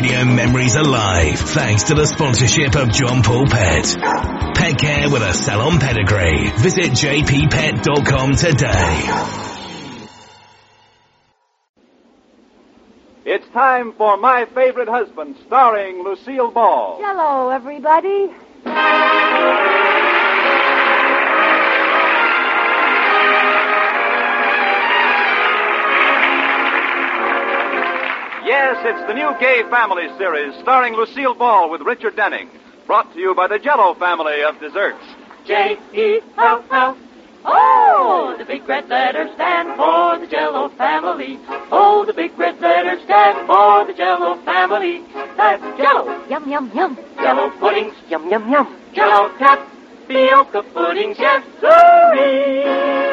radio memories alive thanks to the sponsorship of John Paul Pet. Pet care with a salon pedigree. Visit jppet.com today. It's time for My Favorite Husband, starring Lucille Ball. Hello, everybody. Yes, it's the new Gay Family series, starring Lucille Ball with Richard Denning. Brought to you by the Jell-O family of desserts. J-E-L-L. Oh, the big red letters stand for the Jell-O family. Oh, the big red letters stand for the Jell-O family. That's Jell-O. Yum, yum, yum. Jell-O puddings. Yum, yum, yum. Jell-O tapioca puddings. Yes, sirree.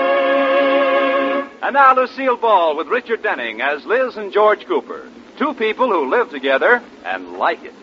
And now Lucille Ball with Richard Denning as Liz and George Cooper. Two people who live together and like it.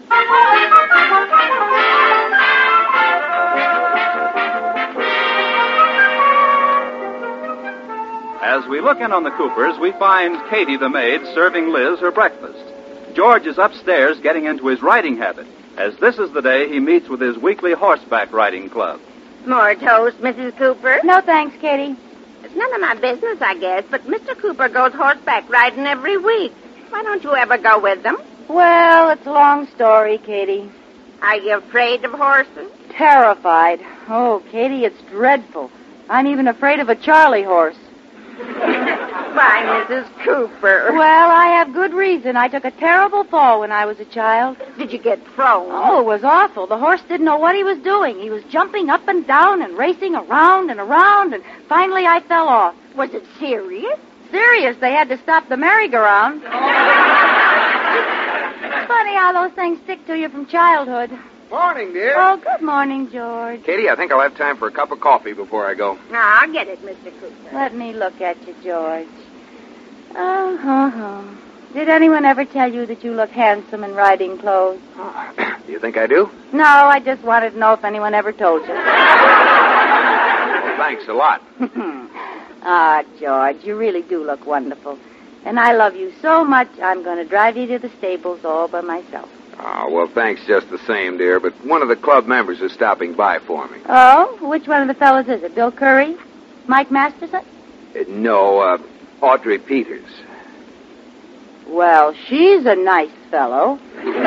As we look in on the Coopers, we find Katie the maid serving Liz her breakfast. George is upstairs getting into his riding habit, as this is the day he meets with his weekly horseback riding club. More toast, Mrs. Cooper? No, thanks, Katie. It's none of my business, I guess, but Mr. Cooper goes horseback riding every week. Why don't you ever go with them? Well, it's a long story, Katie. Are you afraid of horses? Terrified. Oh, Katie, it's dreadful. I'm even afraid of a Charlie horse. Why, Mrs. Cooper. Well, I have good reason. I took a terrible fall when I was a child. Did you get thrown? Oh, it was awful. The horse didn't know what he was doing. He was jumping up and down and racing around and around, and finally I fell off. Was it serious? Serious. They had to stop the merry-go-round. Funny how those things stick to you from childhood. Morning, dear. Oh, good morning, George. Katie, I think I'll have time for a cup of coffee before I go. No, I'll get it, Mr. Cooper. Let me look at you, George. Oh. Did anyone ever tell you that you look handsome in riding clothes? Do you think I do? No, I just wanted to know if anyone ever told you. Well, thanks a lot. Ah, George, you really do look wonderful. And I love you so much, I'm going to drive you to the stables all by myself. Oh, well, thanks just the same, dear, but one of the club members is stopping by for me. Oh? Which one of the fellows is it? Bill Curry? Mike Masterson? No, Audrey Peters. Well, she's a nice fellow.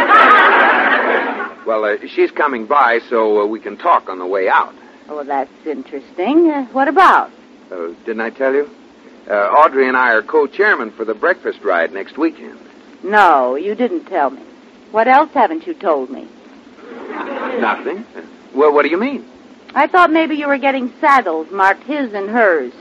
Well, she's coming by so we can talk on the way out. Oh, that's interesting. What about? Didn't I tell you? Audrey and I are co-chairmen for the breakfast ride next weekend. No, you didn't tell me. What else haven't you told me? Nothing. Well, what do you mean? I thought maybe you were getting saddles marked his and hers.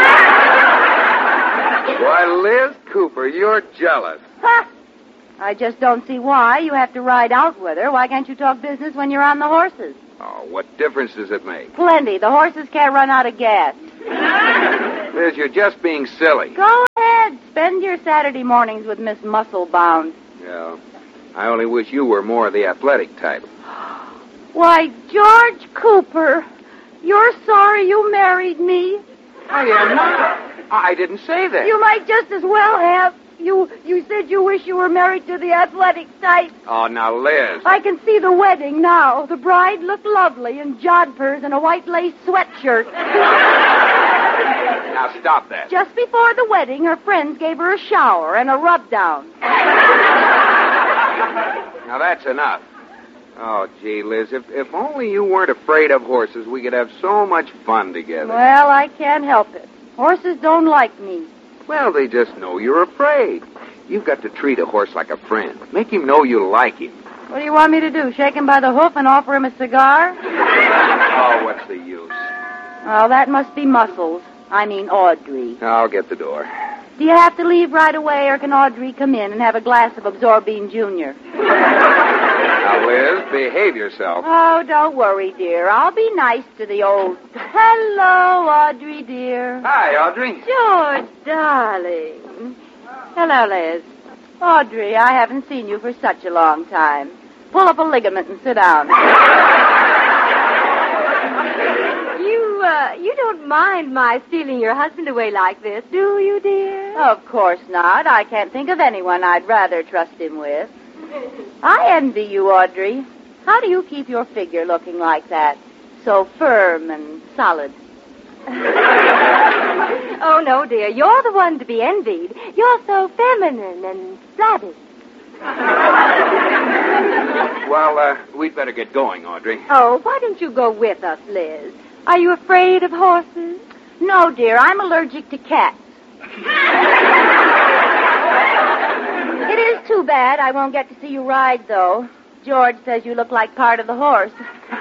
Why, Liz Cooper, you're jealous. Ha! I just don't see why you have to ride out with her. Why can't you talk business when you're on the horses? Oh, what difference does it make? Plenty. The horses can't run out of gas. Liz, you're just being silly. Go ahead. Spend your Saturday mornings with Miss Musclebound. Yeah. I only wish you were more of the athletic type. Why, George Cooper, you're sorry you married me. I am not. I didn't say that. You might just as well have. You said you wish you were married to the athletic type. Oh, now, Liz. I can see the wedding now. The bride looked lovely in jodhpurs and a white lace sweatshirt. Now, stop that. Just before the wedding, her friends gave her a shower and a rub-down. Now, that's enough. Oh, gee, Liz, if only you weren't afraid of horses, we could have so much fun together. Well, I can't help it. Horses don't like me. Well, they just know you're afraid. You've got to treat a horse like a friend. Make him know you like him. What do you want me to do, shake him by the hoof and offer him a cigar? Oh, what's the use? Oh, that must be Muscles. I mean Audrey. I'll get the door. Do you have to leave right away, or can Audrey come in and have a glass of Absorbine Jr.? Now, Liz, behave yourself. Oh, don't worry, dear. I'll be nice to the old... Hello, Audrey, dear. Hi, Audrey. George, darling. Hello, Liz. Audrey, I haven't seen you for such a long time. Pull up a ligament and sit down. You don't mind my stealing your husband away like this, do you, dear? Of course not. I can't think of anyone I'd rather trust him with. I envy you, Audrey. How do you keep your figure looking like that? So firm and solid. Oh, no, dear. You're the one to be envied. You're so feminine and flabby. Well, we'd better get going, Audrey. Oh, why don't you go with us, Liz? Are you afraid of horses? No, dear, I'm allergic to cats. It is too bad I won't get to see you ride, though. George says you look like part of the horse.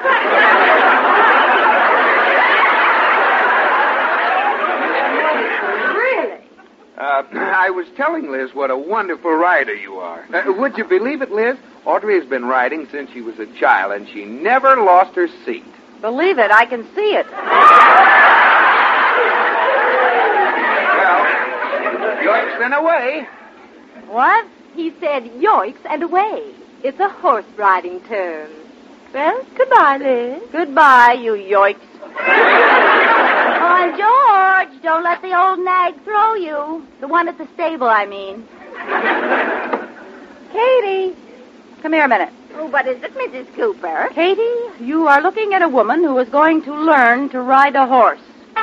Really? I was telling Liz what a wonderful rider you are. Would you believe it, Liz? Audrey has been riding since she was a child, and she never lost her seat. Believe it, I can see it. Well, yoicks and away. What? He said yoicks and away. It's a horse riding term. Well, goodbye, Liz. Goodbye, you yoicks. Oh, and George, don't let the old nag throw you. The one at the stable, I mean. Katie, come here a minute. Oh, what is it, Mrs. Cooper? Katie, you are looking at a woman who is going to learn to ride a horse.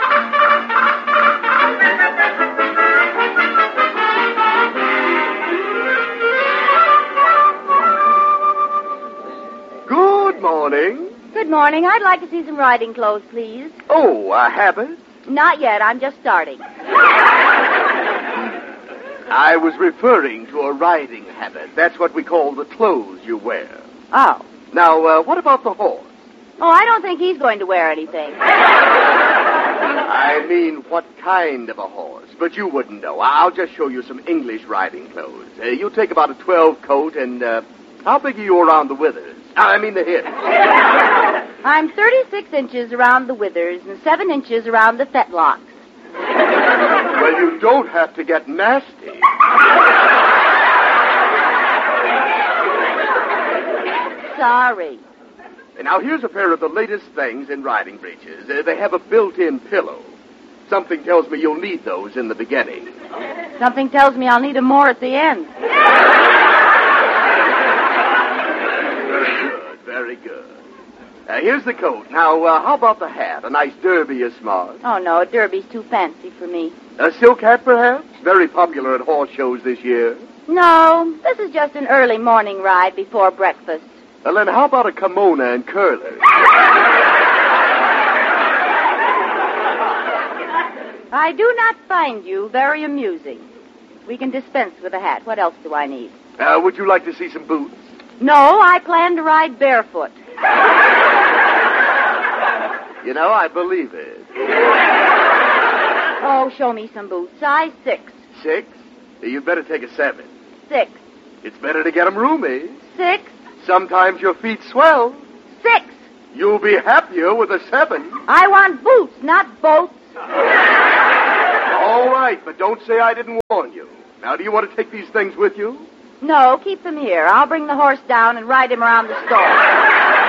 Good morning. Good morning. I'd like to see some riding clothes, please. Oh, a habit? Not yet. I'm just starting. I was referring to a riding habit. That's what we call the clothes you wear. Oh. Now, what about the horse? Oh, I don't think he's going to wear anything. I mean, what kind of a horse? But you wouldn't know. I'll just show you some English riding clothes. You take about a 12 coat, and how big are you around the withers? I mean the hips. I'm 36 inches around the withers and 7 inches around the fetlocks. Well, you don't have to get nasty. Sorry. Now, here's a pair of the latest things in riding breeches. They have a built-in pillow. Something tells me you'll need those in the beginning. Something tells me I'll need them more at the end. Very good. Here's the coat. Now, how about the hat? A nice derby is smart. Oh, no, a derby's too fancy for me. A silk hat, perhaps? Very popular at horse shows this year. No, this is just an early morning ride before breakfast. Well, then how about a kimono and curlers? I do not find you very amusing. We can dispense with a hat. What else do I need? Would you like to see some boots? No, I plan to ride barefoot. You know, I believe it. Oh, show me some boots. Size 6. 6? You'd better take a 7. 6. It's better to get them roomy. 6. Sometimes your feet swell. 6. You'll be happier with a 7. I want boots, not boats. All right, but don't say I didn't warn you. Now, do you want to take these things with you? No, keep them here. I'll bring the horse down and ride him around the store.